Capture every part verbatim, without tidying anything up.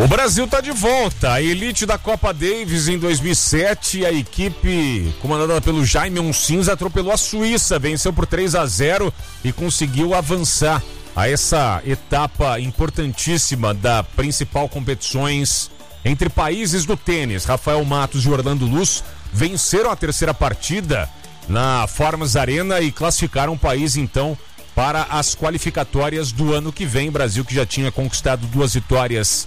O Brasil está de volta. A elite da Copa Davis em dois mil e sete, a equipe comandada pelo Jaime Onsins atropelou a Suíça, venceu por três a zero e conseguiu avançar a essa etapa importantíssima da principal competições entre países do tênis. Rafael Matos e Orlando Luz venceram a terceira partida na Farmers Arena e classificaram o país então para as qualificatórias do ano que vem. Brasil, que já tinha conquistado duas vitórias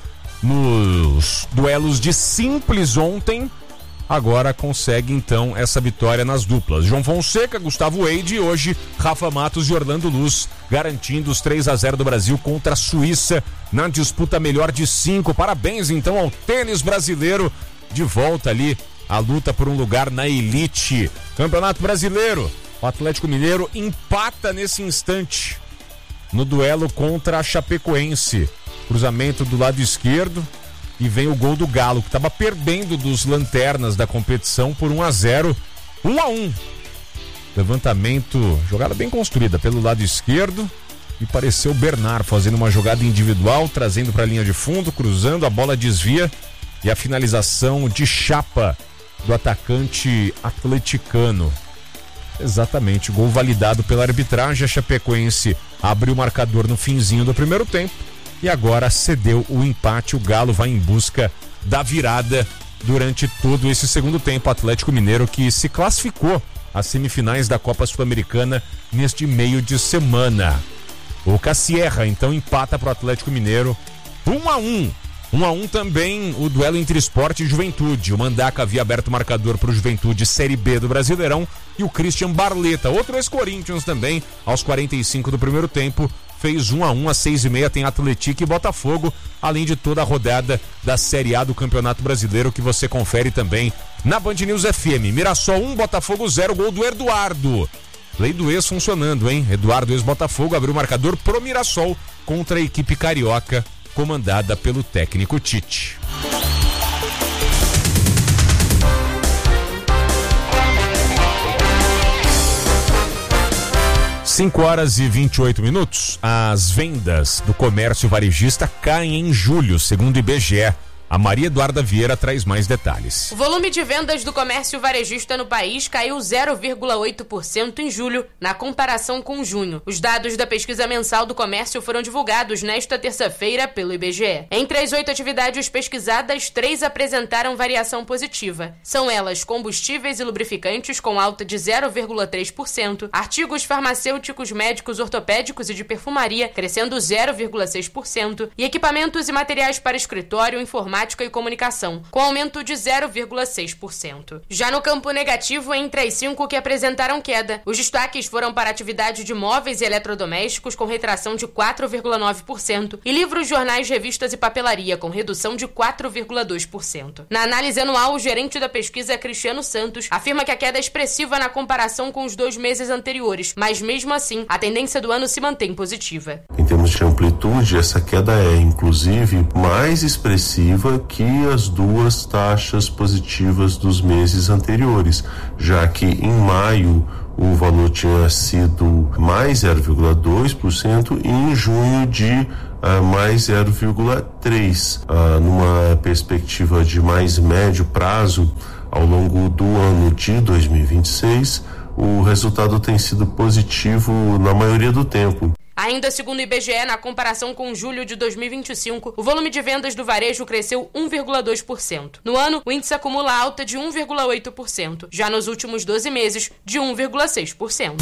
nos duelos de simples ontem, agora consegue então essa vitória nas duplas. João Fonseca, Gustavo Wade e hoje Rafa Matos e Orlando Luz garantindo os três a zero do Brasil contra a Suíça na disputa melhor de cinco. Parabéns então ao tênis brasileiro, de volta ali a luta por um lugar na elite. Campeonato Brasileiro, o Atlético Mineiro empata nesse instante no duelo contra a Chapecoense. Cruzamento do lado esquerdo e vem o gol do Galo, que estava perdendo dos lanternas da competição por um a zero. um a um. Levantamento, jogada bem construída pelo lado esquerdo e pareceu o Bernard fazendo uma jogada individual, trazendo para a linha de fundo, cruzando, a bola desvia e a finalização de chapa do atacante atleticano. Exatamente, gol validado pela arbitragem. A Chapecoense abriu o marcador no finzinho do primeiro tempo e agora cedeu o empate. O Galo vai em busca da virada durante todo esse segundo tempo. O Atlético Mineiro, que se classificou às semifinais da Copa Sul-Americana neste meio de semana. O Cassierra então empata para o Atlético Mineiro um a um. um a um também o duelo entre Sport e Juventude. O Mandaca havia aberto o marcador para o Juventude Série B do Brasileirão e o Christian Barleta, outro ex-Corinthians também, aos quarenta e cinco do primeiro tempo, fez um a um. Às seis e meia tem Atlético e Botafogo, além de toda a rodada da Série A do Campeonato Brasileiro, que você confere também na Band News F M. Mirassol um, Botafogo zero, gol do Eduardo. Lei do ex funcionando, hein? Eduardo, ex-Botafogo, abriu o marcador pro Mirassol contra a equipe carioca, comandada pelo técnico Tite. cinco horas e vinte e oito minutos. As vendas do comércio varejista caem em julho, segundo o I B G E. A Maria Eduarda Vieira traz mais detalhes. O volume de vendas do comércio varejista no país caiu zero vírgula oito por cento em julho, na comparação com junho. Os dados da pesquisa mensal do comércio foram divulgados nesta terça-feira pelo I B G E. Entre as oito atividades pesquisadas, três apresentaram variação positiva. São elas combustíveis e lubrificantes, com alta de zero vírgula três por cento, artigos farmacêuticos, médicos, ortopédicos e de perfumaria, crescendo zero vírgula seis por cento, e equipamentos e materiais para escritório, informática e comunicação, com aumento de zero vírgula seis por cento. Já no campo negativo, entre as cinco que apresentaram queda, os destaques foram para a atividade de móveis e eletrodomésticos, com retração de quatro vírgula nove por cento, e livros, jornais, revistas e papelaria, com redução de quatro vírgula dois por cento. Na análise anual, o gerente da pesquisa, Cristiano Santos, afirma que a queda é expressiva na comparação com os dois meses anteriores, mas mesmo assim, a tendência do ano se mantém positiva. Em termos de amplitude, essa queda é, inclusive, mais expressiva que as duas taxas positivas dos meses anteriores, já que em maio o valor tinha sido mais zero vírgula dois por cento e em junho de uh, mais zero vírgula três por cento. Uh, numa perspectiva de mais médio prazo, ao longo do ano de dois mil e vinte e seis, o resultado tem sido positivo na maioria do tempo. Ainda segundo o I B G E, na comparação com julho de dois mil e vinte e cinco, o volume de vendas do varejo cresceu um vírgula dois por cento. No ano, o índice acumula alta de um vírgula oito por cento, já nos últimos doze meses, de um vírgula seis por cento.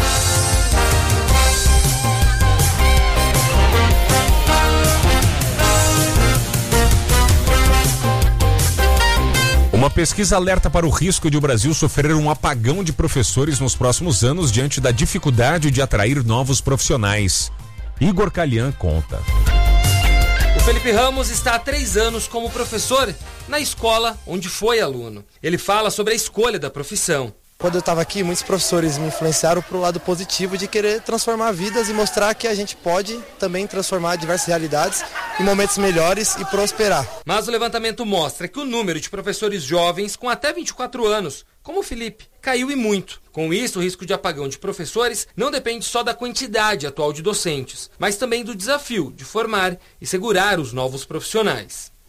Uma pesquisa alerta para o risco de o Brasil sofrer um apagão de professores nos próximos anos diante da dificuldade de atrair novos profissionais. Igor Calian conta. O Felipe Ramos está há três anos como professor na escola onde foi aluno. Ele fala sobre a escolha da profissão. Quando eu estava aqui, muitos professores me influenciaram para o lado positivo de querer transformar vidas e mostrar que a gente pode também transformar diversas realidades em momentos melhores e prosperar. Mas o levantamento mostra que o número de professores jovens com até vinte e quatro anos, como o Felipe, caiu e muito. Com isso, o risco de apagão de professores não depende só da quantidade atual de docentes, mas também do desafio de formar e segurar os novos profissionais.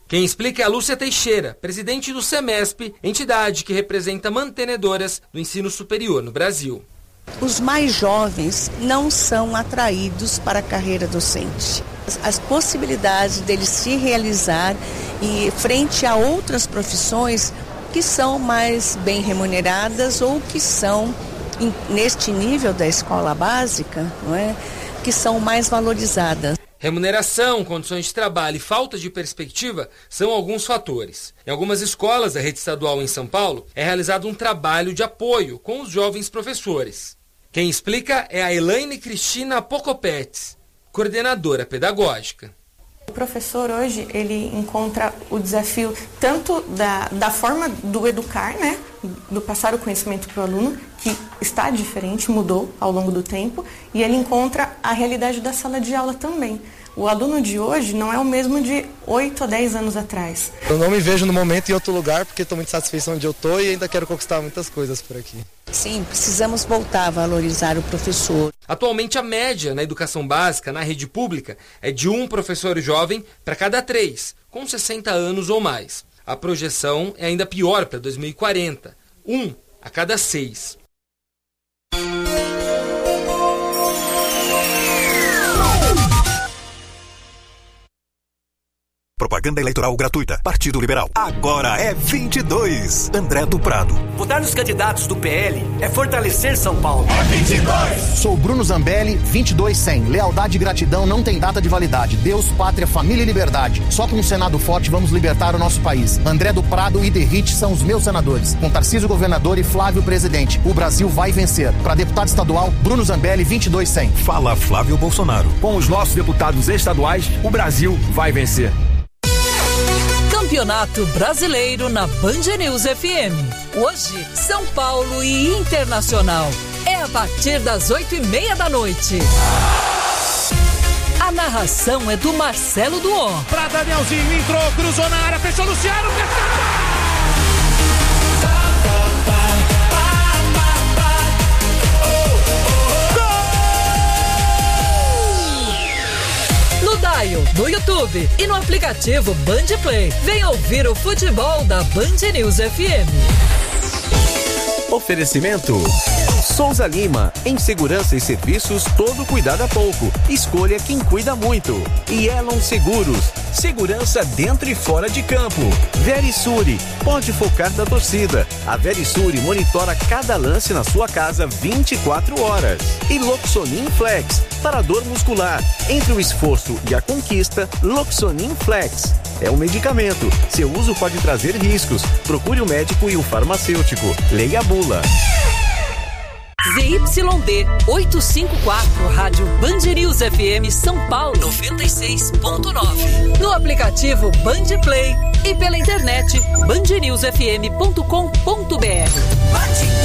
Quem explica é a Lúcia Teixeira, presidente do SEMESP, entidade que representa mantenedoras do ensino superior no Brasil. Os mais jovens não são atraídos para a carreira docente. As possibilidades deles se realizar e frente a outras profissões que são mais bem remuneradas ou que são, neste nível da escola básica, não é, que são mais valorizadas. Remuneração, condições de trabalho e falta de perspectiva são alguns fatores. Em algumas escolas da rede estadual em São Paulo, é realizado um trabalho de apoio com os jovens professores. Quem explica é a Elaine Cristina Pocopetes, coordenadora pedagógica. O professor hoje, ele encontra o desafio tanto da, da forma do educar, né, do passar o conhecimento para o aluno, que está diferente, mudou ao longo do tempo, e ele encontra a realidade da sala de aula também. O aluno de hoje não é o mesmo de oito a dez anos atrás. Eu não me vejo no momento em outro lugar, porque estou muito satisfeito onde eu estou e ainda quero conquistar muitas coisas por aqui. Sim, precisamos voltar a valorizar o professor. Atualmente, a média na educação básica, na rede pública, é de um professor jovem para cada três, com sessenta anos ou mais. A projeção é ainda pior para dois mil e quarenta, um a cada seis. Propaganda eleitoral gratuita. Partido Liberal. Agora é vinte e dois. André do Prado. Votar nos candidatos do P L é fortalecer São Paulo. É vinte e dois. Sou Bruno Zambelli, vinte e dois cem. Lealdade e gratidão não tem data de validade. Deus, pátria, família e liberdade. Só com um Senado forte vamos libertar o nosso país. André do Prado e Derrite são os meus senadores. Com Tarcísio governador e Flávio presidente. O Brasil vai vencer. Para deputado estadual, Bruno Zambelli, vinte e dois cem. Fala Flávio Bolsonaro. Com os nossos deputados estaduais, o Brasil vai vencer. Campeonato Brasileiro na Band News F M. Hoje, São Paulo e Internacional. É a partir das oito e meia da noite. A narração é do Marcelo Duon. Pra Danielzinho, entrou, cruzou na área, fechou Luciano, No Dial, no YouTube e no aplicativo Band Play. Vem ouvir o futebol da Band News F M. Oferecimento Souza Lima, em segurança e serviços, todo cuidado é pouco. Escolha quem cuida muito. E Elon Seguros, segurança dentro e fora de campo. Verisure, pode focar da torcida. A Verisure monitora cada lance na sua casa vinte e quatro horas. E Loxonin Flex, para dor muscular. Entre o esforço e a conquista, Loxonin Flex. É um medicamento. Seu uso pode trazer riscos. Procure o médico e o farmacêutico. Leia a bula. Z Y D oitocentos e cinquenta e quatro, Rádio Band News F M São Paulo noventa e seis ponto nove. No aplicativo Band Play e pela internet band news f m ponto com ponto b r.